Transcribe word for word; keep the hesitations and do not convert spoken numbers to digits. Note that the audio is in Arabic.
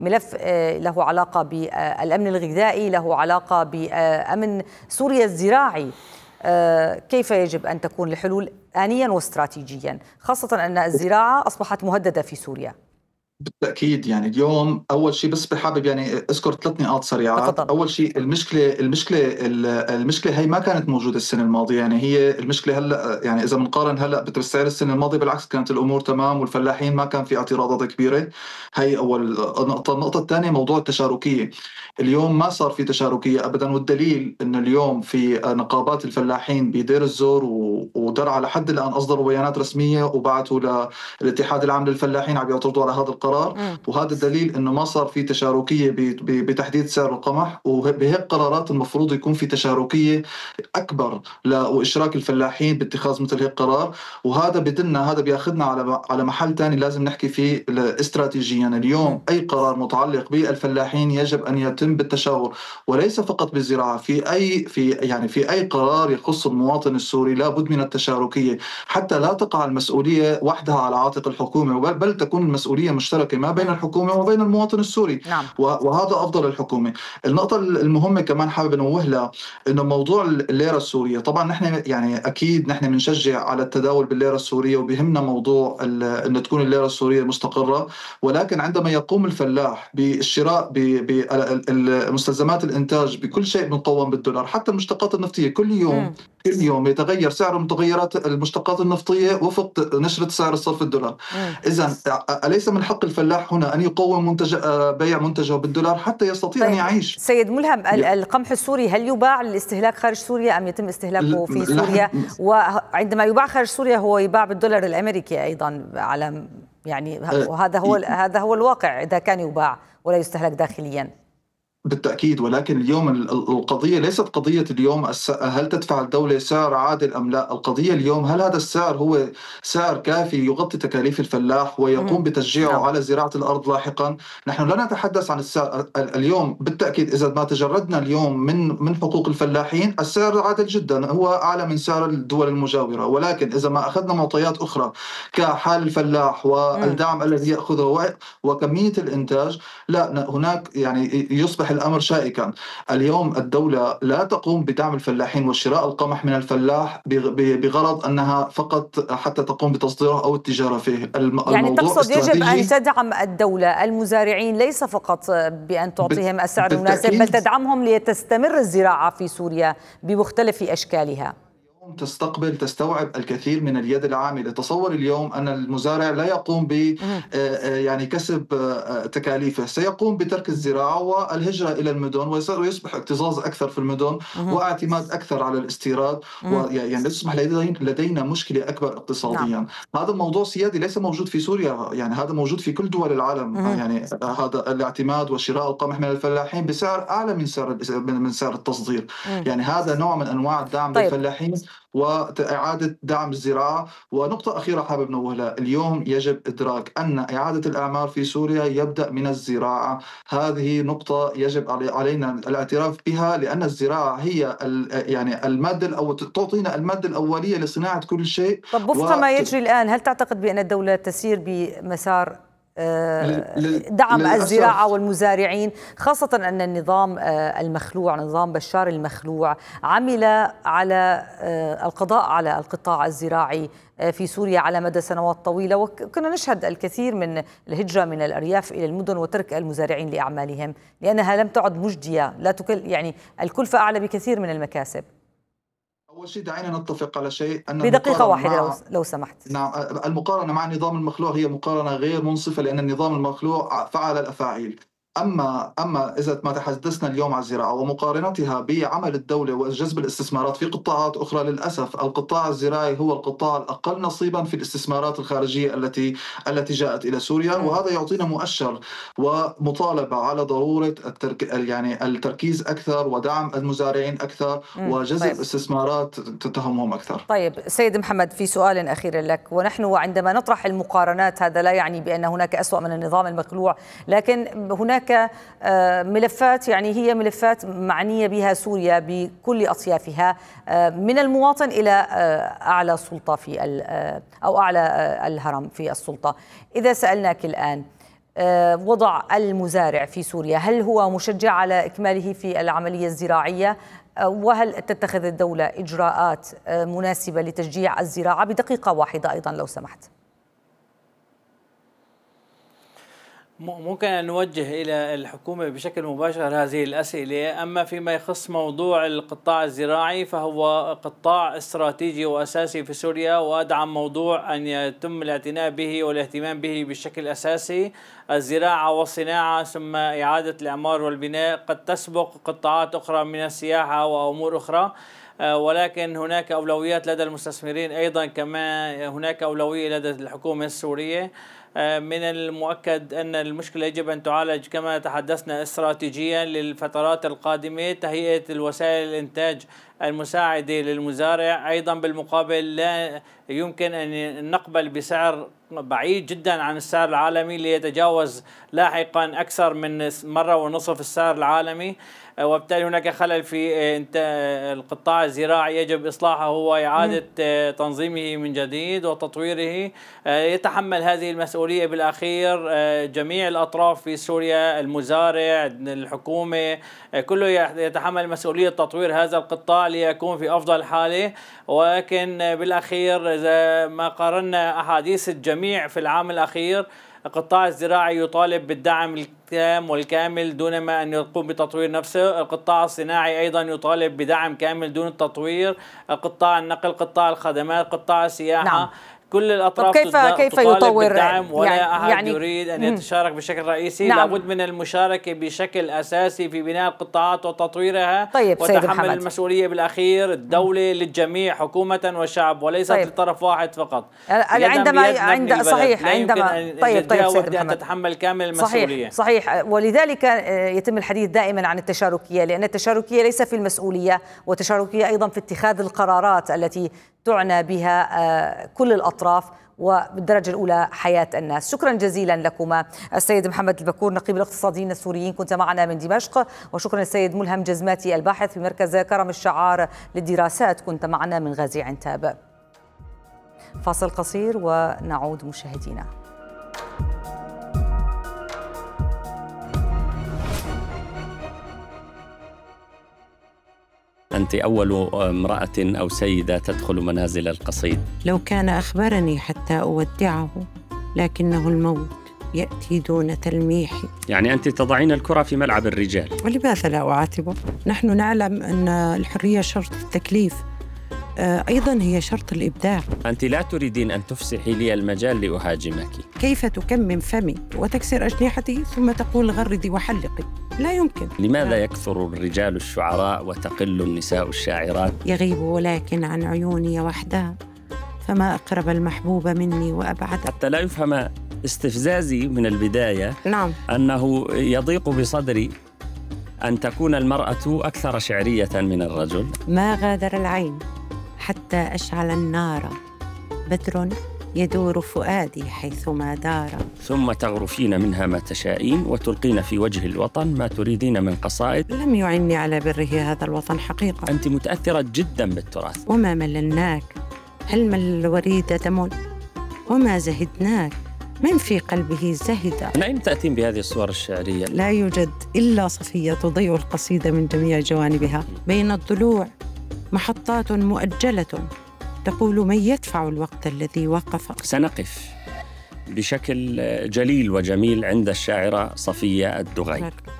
ملف له علاقة بالأمن الغذائي، له علاقة بأمن سوريا الزراعي. كيف يجب أن تكون الحلول آنيا واستراتيجيا، خاصة أن الزراعة أصبحت مهددة في سوريا؟ بالتأكيد. يعني اليوم أول شيء بس بحابب يعني أذكر ثلاث نقاط سريعات. تفضل. أول شيء المشكلة المشكلة المشكلة هي ما كانت موجودة السنة الماضية، يعني هي المشكلة هلا، يعني إذا بنقارن هلا بالسعر السنة الماضية بالعكس كانت الأمور تمام والفلاحين ما كان في اعتراضات كبيرة. هي أول نقطة. النقطة الثانية موضوع التشاركية. اليوم ما صار في تشاركية أبدا، والدليل أنه اليوم في نقابات الفلاحين بدير الزور ودرعا لحد الآن أصدروا بيانات رسمية وبعثوا للاتحاد العام للفلاحين عم يعترضوا على هذا القرار. م. وهذا الدليل انه ما صار في تشاركيه بتحديد سعر القمح، وبهيك قرارات المفروض يكون في تشاركيه اكبر واشراك الفلاحين باتخاذ مثل هيك قرار. وهذا بدنا هذا بياخذنا على على محل ثاني لازم نحكي فيه استراتيجيا. اليوم م. اي قرار متعلق بالفلاحين يجب ان يتم بالتشاور، وليس فقط بالزراعه. في اي في يعني في اي قرار يخص المواطن السوري لابد من التشاركيه، حتى لا تقع المسؤوليه وحدها على عاتق الحكومه، بل تكون المسؤوليه مشتركه ما بين الحكومة وبين المواطن السوري. نعم. وهذا أفضل الحكومة. النقطة المهمة كمان حابب نوه لها إنه موضوع الليرة السورية. طبعا نحن يعني أكيد نحن بنشجع على التداول بالليرة السورية، وبهمنا موضوع إنه تكون الليرة السورية مستقرة. ولكن عندما يقوم الفلاح بالشراء بمستلزمات الإنتاج بكل شيء مقوم بالدولار، حتى المشتقات النفطية كل يوم م. كل يوم يتغير سعر متغيرات المشتقات النفطية وفق نشرة سعر الصرف الدولار. إذن أليس من حق الفلاح هنا أن يقوم منتج بيع منتجه بالدولار حتى يستطيع طيب أن يعيش؟ سيد ملهم، القمح السوري هل يباع للاستهلاك خارج سوريا أم يتم استهلاكه في سوريا؟ وعندما يباع خارج سوريا هو يباع بالدولار الأمريكي أيضا، على يعني وهذا هو هذا هو الواقع إذا كان يباع ولا يستهلك داخليا. بالتأكيد. ولكن اليوم القضية ليست قضية اليوم هل تدفع الدولة سعر عادل أم لا. القضية اليوم هل هذا السعر هو سعر كافي يغطي تكاليف الفلاح ويقوم بتشجيعه نعم. على زراعة الأرض لاحقا. نحن لا نتحدث عن السعر اليوم. بالتأكيد إذا ما تجردنا اليوم من من حقوق الفلاحين، السعر عادل جدا، هو أعلى من سعر الدول المجاورة. ولكن إذا ما أخذنا معطيات أخرى كحال الفلاح والدعم الذي يأخذه وكمية الإنتاج، لا هناك يعني يصبح الأمر شائكا. اليوم الدولة لا تقوم بدعم الفلاحين وشراء القمح من الفلاح بغرض أنها فقط حتى تقوم بتصديره أو التجارة فيه. يعني تقصد يجب أن تدعم الدولة المزارعين ليس فقط بأن تعطيهم السعر المناسب، بل تدعمهم لتستمر الزراعة في سوريا بمختلف أشكالها. تستقبل تستوعب الكثير من اليد العاملة. تصور اليوم أن المزارع لا يقوم ب يعني كسب تكاليفه، سيقوم بترك الزراعة والهجرة إلى المدن، ويصبح اكتظاظ أكثر في المدن واعتماد أكثر على الاستيراد، ويعني يصبح لدينا مشكلة أكبر اقتصاديا. نعم. هذا الموضوع سيادي ليس موجود في سوريا، يعني هذا موجود في كل دول العالم. يعني هذا الاعتماد وشراء القمح من الفلاحين بسعر أعلى من سعر من سعر التصدير. يعني هذا نوع من أنواع الدعم طيب. للفلاحين وإعادة دعم الزراعة. ونقطة أخيرة حابب نوهلها، اليوم يجب إدراك أن إعادة الأعمار في سوريا يبدأ من الزراعة. هذه نقطة يجب علينا الاعتراف بها، لأن الزراعة هي يعني المادة أو تعطينا المادة الأولية لصناعة كل شيء. طب وفق ما يجري الآن، هل تعتقد بأن الدولة تسير بمسار دعم الزراعة والمزارعين، خاصة أن النظام المخلوع نظام بشار المخلوع عمل على القضاء على القطاع الزراعي في سوريا على مدى سنوات طويلة، وكنا نشهد الكثير من الهجرة من الأرياف إلى المدن وترك المزارعين لأعمالهم لأنها لم تعد مجدية، لا تكل يعني الكلفة أعلى بكثير من المكاسب؟ أول شيء دعينا نتفق على شيء أن بدقيقة واحدة لو, لو سمحت. نعم، المقارنة مع النظام المخلوع هي مقارنة غير منصفة، لأن النظام المخلوع فعل الأفاعيل. أما أما إذا ما تحدثنا اليوم عن الزراعة ومقارنتها بعمل الدولة وجذب الاستثمارات في قطاعات أخرى، للأسف القطاع الزراعي هو القطاع الأقل نصيبا في الاستثمارات الخارجية التي التي جاءت إلى سوريا. م. وهذا يعطينا مؤشر ومطالبة على ضرورة الترك يعني التركيز أكثر ودعم المزارعين أكثر وجذب طيب. استثمارات تتهمهم أكثر. طيب سيد محمد، في سؤال أخير لك، ونحن عندما نطرح المقارنات هذا لا يعني بأن هناك أسوأ من النظام المخلوع، لكن هناك ملفات يعني هي ملفات معنية بها سوريا بكل أطيافها، من المواطن إلى أعلى سلطة في أو أعلى الهرم في السلطة. إذا سألناك الآن وضع المزارع في سوريا؟ هل هو مشجع على إكماله في العملية الزراعية؟ وهل تتخذ الدولة إجراءات مناسبة لتشجيع الزراعة؟ بدقيقة واحدة أيضا لو سمحت. ممكن أن نوجه إلى الحكومة بشكل مباشر هذه الأسئلة. أما فيما يخص موضوع القطاع الزراعي فهو قطاع استراتيجي وأساسي في سوريا، وأدعم موضوع أن يتم الاعتناء به والاهتمام به بشكل أساسي. الزراعة والصناعة ثم إعادة الإعمار والبناء قد تسبق قطاعات أخرى من السياحة وأمور أخرى، ولكن هناك أولويات لدى المستثمرين أيضا، كما هناك أولوية لدى الحكومة السورية. من المؤكد أن المشكلة يجب أن تعالج كما تحدثنا استراتيجيا للفترات القادمة، تهيئة الوسائل الإنتاج المساعدة للمزارع. أيضا بالمقابل لا يمكن أن نقبل بسعر بعيد جدا عن السعر العالمي ليتجاوز لاحقا أكثر من مرة ونصف السعر العالمي، وبالتالي هناك خلل في القطاع الزراعي يجب إصلاحه وإعادة تنظيمه من جديد وتطويره. يتحمل هذه المسؤولية بالأخير جميع الأطراف في سوريا، المزارع، الحكومة، كله يتحمل مسؤولية تطوير هذا القطاع ليكون في أفضل حالة. ولكن بالأخير إذا ما قارنا أحاديث الجميع في العام الأخير، القطاع الزراعي يطالب بالدعم التام والكامل دون ما أن يقوم بتطوير نفسه. القطاع الصناعي أيضا يطالب بدعم كامل دون التطوير. قطاع النقل، قطاع الخدمات، قطاع السياحة، نعم. كل الأطراف كيف كيف يطور بالدعم، ولا يعني أحد يعني يريد أن يتشارك بشكل رئيسي. نعم. لابد من المشاركة بشكل أساسي في بناء القطاعات وتطويرها. طيب وتحمل المسؤولية بالأخير الدولة للجميع حكومة وشعب، وليست طيب. لطرف واحد فقط. عندما عند صحيح عندما طيب طيب سيد محمد، أن تتحمل كامل المسؤولية. صحيح صحيح. ولذلك يتم الحديث دائما عن التشاركية، لأن التشاركية ليس في المسؤولية، والتشاركية أيضا في اتخاذ القرارات التي تعنى بها كل الأطراف وبالدرجة الأولى حياة الناس. شكرا جزيلا لكما السيد محمد البكور نقيب الاقتصاديين السوريين، كنت معنا من دمشق، وشكرا للسيد ملهم جزماتي الباحث في مركز كرم الشعار للدراسات، كنت معنا من غازي عنتاب. فاصل قصير ونعود مشاهدينا. أنت أول امرأة أو سيدة تدخل منازل القصيد. لو كان أخبرني حتى أودعه، لكنه الموت يأتي دون تلميح. يعني أنت تضعين الكرة في ملعب الرجال. ولماذا لا أعاتبه؟ نحن نعلم أن الحرية شرط التكليف، أيضا هي شرط الإبداع. أنت لا تريدين أن تفسحي لي المجال لأهاجمك. كيف تكمم فمي وتكسر أجنحتي ثم تقول غردي وحلقي؟ لا يمكن. لماذا يكثر الرجال الشعراء وتقل النساء الشاعرات؟ يغيب ولكن عن عيوني وحدها، فما أقرب المحبوب مني وأبعد. حتى لا يفهم استفزازي من البداية، نعم، أنه يضيق بصدري أن تكون المرأة أكثر شعرية من الرجل. ما غادر العين حتى أشعل النار، بدر يدور فؤادي حيثما دار. ثم تغرفين منها ما تشائين وتلقين في وجه الوطن ما تريدين من قصائد. لم يعني على بره هذا الوطن حقيقة. أنت متأثرة جدا بالتراث. وما مللناك، هل مل الوريد دم؟ وما زهدناك، من في قلبه زهد. من أين تأتين بهذه الصور الشعرية؟ لا يوجد إلا صفية تضيء القصيدة من جميع جوانبها. بين الضلوع محطات مؤجلة تقول من يدفع الوقت الذي وقف. سنقف بشكل جليل وجميل عند الشاعرة صفية الدغي.